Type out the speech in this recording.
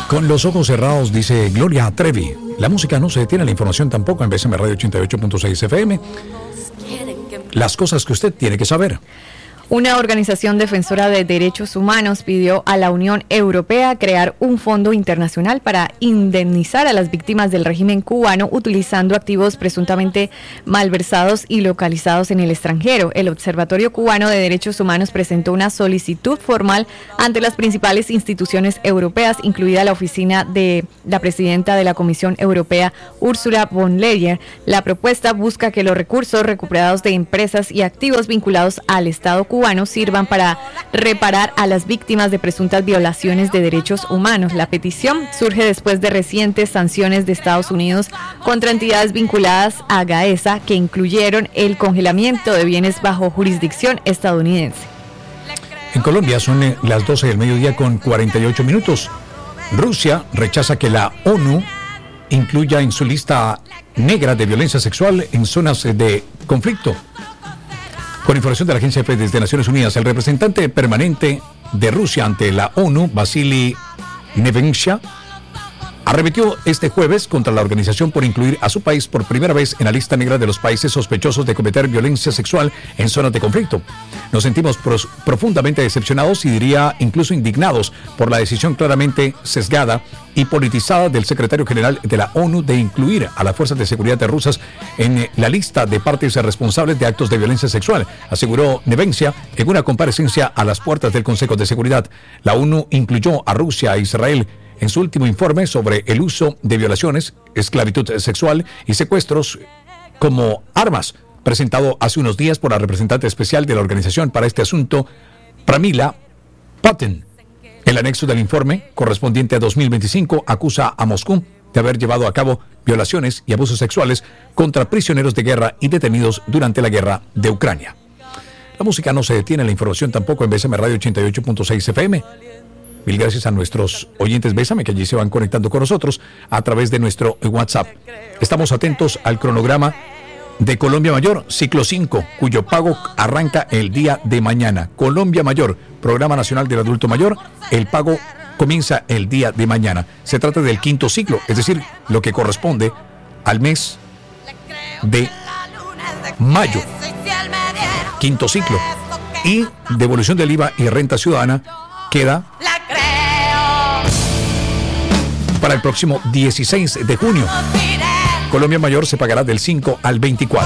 Con los ojos cerrados, dice Gloria Trevi. La música no se detiene, la información tampoco, en BCM Radio 88.6 FM. Las cosas que usted tiene que saber. Una organización defensora de derechos humanos pidió a la Unión Europea crear un fondo internacional para indemnizar a las víctimas del régimen cubano utilizando activos presuntamente malversados y localizados en el extranjero. El Observatorio Cubano de Derechos Humanos presentó una solicitud formal ante las principales instituciones europeas, incluida la oficina de la presidenta de la Comisión Europea, Ursula von der Leyen. La propuesta busca que los recursos recuperados de empresas y activos vinculados al Estado cubano sirvan para reparar a las víctimas de presuntas violaciones de derechos humanos. La petición surge después de recientes sanciones de Estados Unidos contra entidades vinculadas a Gaesa, que incluyeron el congelamiento de bienes bajo jurisdicción estadounidense. En Colombia son las 12 del mediodía con 48 minutos. Rusia rechaza que la ONU incluya en su lista negra de violencia sexual en zonas de conflicto. Con información de la Agencia EFE desde Naciones Unidas, el representante permanente de Rusia ante la ONU, Vasily Nevenyuk, arremetió este jueves contra la organización por incluir a su país por primera vez en la lista negra de los países sospechosos de cometer violencia sexual en zonas de conflicto. Nos sentimos profundamente decepcionados y diría incluso indignados por la decisión claramente sesgada y politizada del secretario general de la ONU de incluir a las fuerzas de seguridad rusas en la lista de partes responsables de actos de violencia sexual, aseguró Nevenyuk en una comparecencia a las puertas del Consejo de Seguridad. La ONU incluyó a Rusia e Israel en su último informe sobre el uso de violaciones, esclavitud sexual y secuestros como armas, presentado hace unos días por la representante especial de la organización para este asunto, Pramila Patten. El anexo del informe, correspondiente a 2025, acusa a Moscú de haber llevado a cabo violaciones y abusos sexuales contra prisioneros de guerra y detenidos durante la guerra de Ucrania. La música no se detiene, la información tampoco en BCM Radio 88.6 FM. Mil gracias a nuestros oyentes Bésame que allí se van conectando con nosotros a través de nuestro WhatsApp. Estamos atentos al cronograma de Colombia Mayor, ciclo 5, cuyo pago arranca el día de mañana. Colombia Mayor, Programa Nacional del Adulto Mayor, el pago comienza el día de mañana. Se trata del quinto ciclo, es decir, lo que corresponde al mes de mayo. Quinto ciclo. Y devolución del IVA y renta ciudadana queda para el próximo 16 de junio. Colombia Mayor se pagará del 5 al 24.